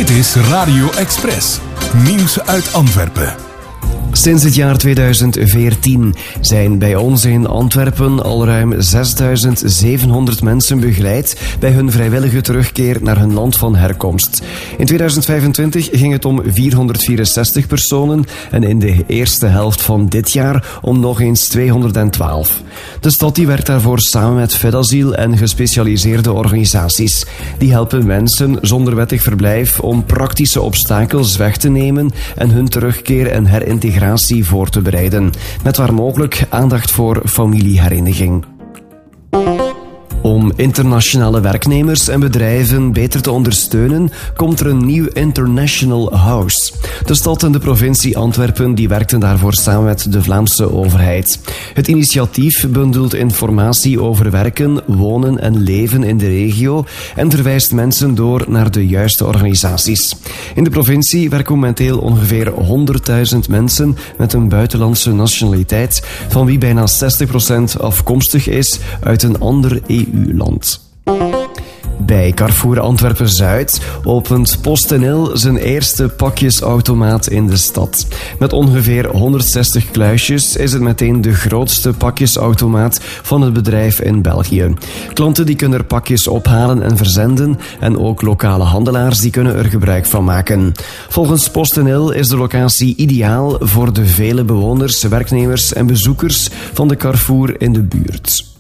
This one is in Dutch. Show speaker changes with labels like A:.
A: Dit is Radio Express. Nieuws uit Antwerpen.
B: Sinds het jaar 2014 zijn bij ons in Antwerpen al ruim 6.700 mensen begeleid bij hun vrijwillige terugkeer naar hun land van herkomst. In 2025 ging het om 464 personen en in de eerste helft van dit jaar om nog eens 212. De stad die werkt daarvoor samen met Fedasiel en gespecialiseerde organisaties. Die helpen mensen zonder wettig verblijf om praktische obstakels weg te nemen en hun terugkeer en herintegratie voor te bereiden, met waar mogelijk aandacht voor familiehereniging. Om internationale werknemers en bedrijven beter te ondersteunen, komt er een nieuw International House. De stad en de provincie Antwerpen die werkten daarvoor samen met de Vlaamse overheid. Het initiatief bundelt informatie over werken, wonen en leven in de regio en verwijst mensen door naar de juiste organisaties. In de provincie werken momenteel ongeveer 100.000 mensen met een buitenlandse nationaliteit, van wie bijna 60% afkomstig is uit een ander EU-land. Bij Carrefour Antwerpen-Zuid opent PostNL zijn eerste pakjesautomaat in de stad. Met ongeveer 160 kluisjes is het meteen de grootste pakjesautomaat van het bedrijf in België. Klanten die kunnen er pakjes ophalen en verzenden en ook lokale handelaars die kunnen er gebruik van maken. Volgens PostNL is de locatie ideaal voor de vele bewoners, werknemers en bezoekers van de Carrefour in de buurt.